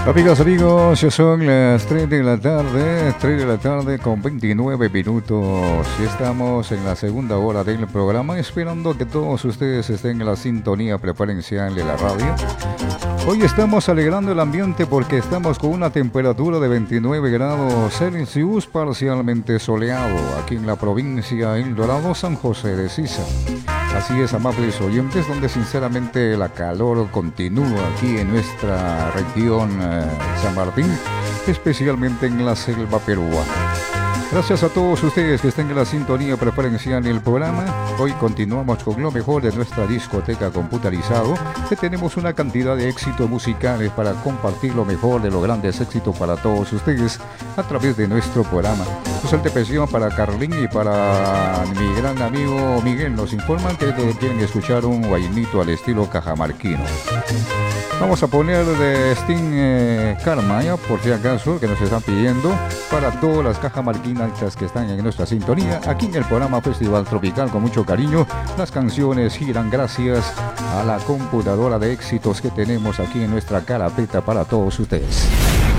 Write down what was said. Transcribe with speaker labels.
Speaker 1: Amigas, amigos, ya son las 3 de la tarde con 29 minutos y estamos en la segunda hora del programa esperando que todos ustedes estén en la sintonía preferencial de la radio. Hoy estamos alegrando el ambiente porque estamos con una temperatura de 29 grados Celsius parcialmente soleado aquí en la provincia El Dorado, San José de Sisa. Así es, amables oyentes, donde sinceramente la calor continúa aquí en nuestra región San Martín, especialmente en la selva peruana. Gracias a todos ustedes que estén en la sintonía preferencial del programa. Hoy continuamos con lo mejor de nuestra discoteca computarizado, que tenemos una cantidad de éxitos musicales para compartir lo mejor de los grandes éxitos para todos ustedes a través de nuestro programa. Un de presión para Carlín y para mi gran amigo Miguel. Nos informan que quieren escuchar un guainito al estilo cajamarquino. Vamos a poner de Sting Karma, ya, por si acaso, que nos están pidiendo para todas las cajamarquinas que están en nuestra sintonía aquí en el programa Festival Tropical. Con mucho cariño, las canciones giran gracias a la computadora de éxitos que tenemos aquí en nuestra carapeta para todos ustedes.